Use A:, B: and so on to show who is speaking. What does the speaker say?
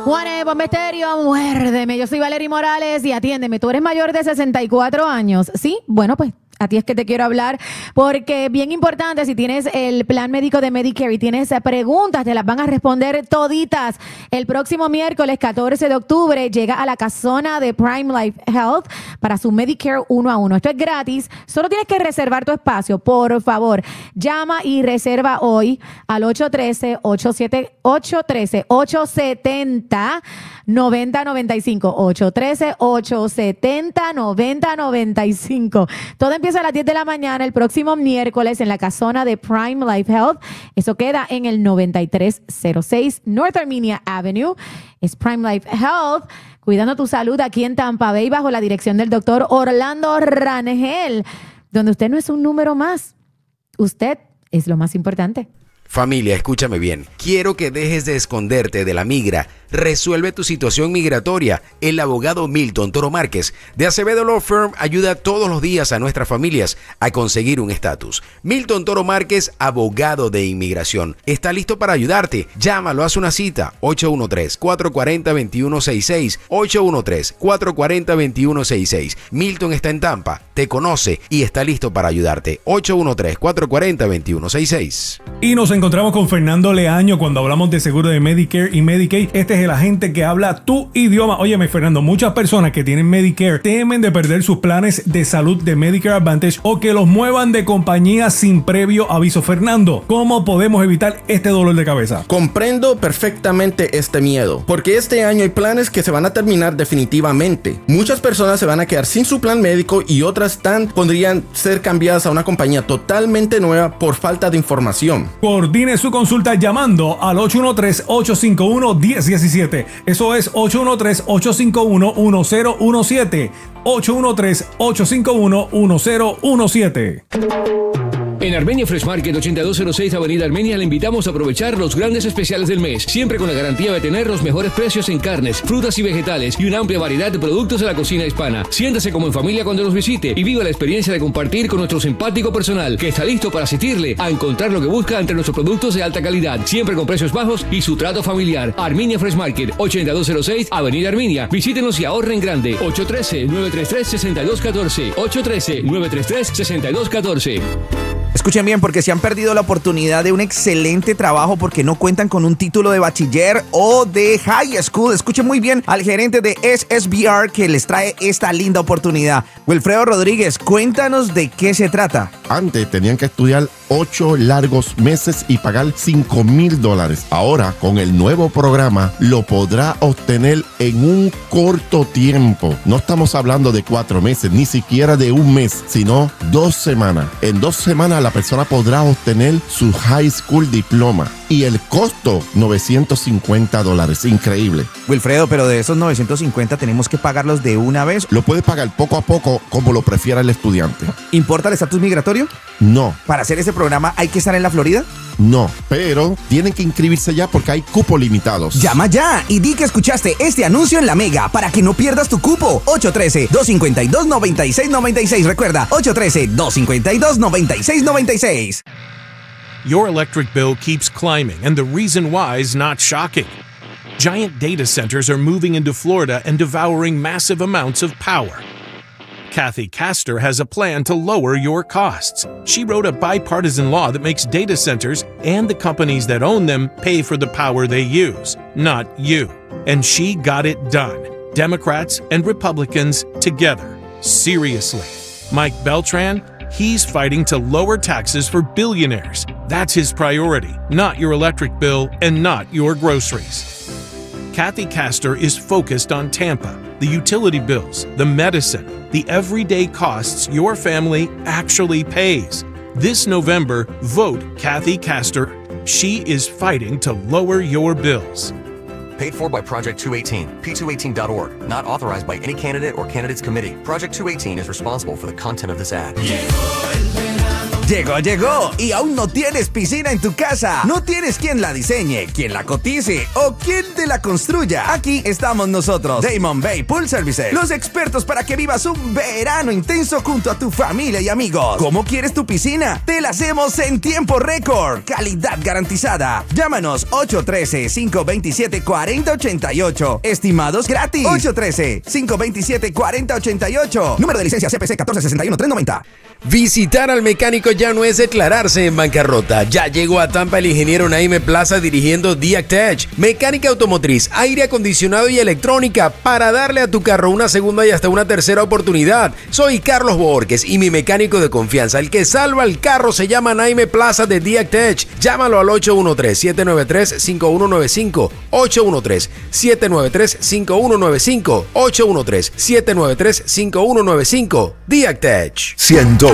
A: Juanes, Bomba Estéreo, muérdeme. Yo soy Valerie Morales y atiéndeme. Tú eres mayor de 64 años, ¿sí? Bueno, pues a ti es que te quiero hablar porque bien importante, si tienes el plan médico de Medicare y tienes preguntas, te las van a responder toditas. El próximo miércoles 14 de octubre llega a la casona de Prime Life Health para su Medicare 1 a 1. Esto es gratis, solo tienes que reservar tu espacio, por favor. Llama y reserva hoy al 813-870-9095. 813-870-9095. Todo empieza a las 10 de la mañana el próximo miércoles en la casona de Prime Life Health. Eso queda en el 9306 North Armenia Avenue. Es Prime Life Health, cuidando tu salud aquí en Tampa Bay bajo la dirección del doctor Orlando Rangel, donde usted no es un número más. Usted es lo más importante.
B: Familia, escúchame bien. Quiero que dejes de esconderte de la migra. Resuelve tu situación migratoria. El abogado Milton Toro Márquez de Acevedo Law Firm ayuda todos los días a nuestras familias a conseguir un estatus. Milton Toro Márquez, abogado de inmigración, está listo para ayudarte. Llámalo, haz una cita. 813-440-2166. 813-440-2166. Milton está en Tampa, te conoce y está listo para ayudarte. 813-440-2166.
C: Y nos encontramos con Fernando Leaño cuando hablamos de seguro de Medicare y Medicaid. Este es el agente que habla tu idioma. Óyeme, Fernando, muchas personas que tienen Medicare temen de perder sus planes de salud de Medicare Advantage o que los muevan de compañía sin previo aviso. Fernando, ¿cómo podemos evitar este dolor de cabeza?
D: Comprendo perfectamente este miedo, porque este año hay planes que se van a terminar definitivamente. Muchas personas se van a quedar sin su plan médico y otras podrían ser cambiadas a una compañía totalmente nueva por falta de información.
C: Coordine su consulta llamando al 813-851-1017. Eso es 813-851-1017. 813-851-1017.
E: En Armenia Fresh Market 8206 Avenida Armenia le invitamos a aprovechar los grandes especiales del mes, siempre con la garantía de tener los mejores precios en carnes, frutas y vegetales y una amplia variedad de productos de la cocina hispana. Siéntase como en familia cuando nos visite y viva la experiencia de compartir con nuestro simpático personal que está listo para asistirle a encontrar lo que busca entre nuestros productos de alta calidad, siempre con precios bajos y su trato familiar. Armenia Fresh Market 8206 Avenida Armenia. Visítenos y ahorren grande. 813-933-6214. 813-933-6214.
F: Escuchen bien, porque se han perdido la oportunidad de un excelente trabajo porque no cuentan con un título de bachiller o de high school. Escuchen muy bien al gerente de SSBR que les trae esta linda oportunidad. Wilfredo Rodríguez, cuéntanos de qué se trata.
G: Antes tenían que estudiar 8 largos meses y pagar $5,000. Ahora, con el nuevo programa, lo podrá obtener en un corto tiempo. No estamos hablando de 4 meses, ni siquiera de un mes, sino 2 semanas. En 2 semanas la persona podrá obtener su high school diploma. Y el costo, $950. Increíble.
F: Wilfredo, pero de esos 950 tenemos que pagarlos de una vez.
G: Lo puede pagar poco a poco, como lo prefiera el estudiante.
F: ¿Importa el estatus migratorio?
G: No.
F: ¿Para hacer ese programa hay que estar en la Florida?
G: No, pero tienen que inscribirse ya porque hay cupos limitados.
F: Llama ya y di que escuchaste este anuncio en La Mega para que no pierdas tu cupo. 813-252-9696. Recuerda, 813-252-9696.
H: Your electric bill keeps climbing, and the reason why is not shocking. Giant data centers are moving into Florida and devouring massive amounts of power. Kathy Castor has a plan to lower your costs. She wrote a bipartisan law that makes data centers and the companies that own them pay for the power they use, not you. And she got it done. Democrats and Republicans together. Seriously. Mike Beltran, he's fighting to lower taxes for billionaires. That's his priority, not your electric bill and not your groceries. Kathy Castor is focused on Tampa, the utility bills, the medicine, the everyday costs your family actually pays. This November, vote Kathy Castor. She is fighting to lower your bills.
I: Paid for by Project 218, p218.org. Not authorized by any candidate or candidates committee. Project 218 is responsible for the content of this ad.
J: Llegó el verano.
F: Llegó y aún no tienes piscina en tu casa. No tienes quien la diseñe, quien la cotice o quien te la construya. Aquí estamos nosotros, Damon Bay Pool Services, los expertos para que vivas un verano intenso junto a tu familia y amigos. ¿Cómo quieres tu piscina? Te la hacemos en tiempo récord. Calidad garantizada. Llámanos 813-527-4088. Estimados gratis. 813-527-4088. Número de licencia CPC 1461390.
B: Visitar al mecánico ya no es declararse en bancarrota. Ya llegó a Tampa el ingeniero Naime Plaza dirigiendo DIAC-TECH, mecánica automotriz, aire acondicionado y electrónica para darle a tu carro una segunda y hasta una tercera oportunidad. Soy Carlos Borges y mi mecánico de confianza, el que salva el carro, se llama Naime Plaza de DIAC-TECH. Llámalo al 813-793-5195, 813-793-5195, 813-793-5195, DIAC-TECH.
J: 102.5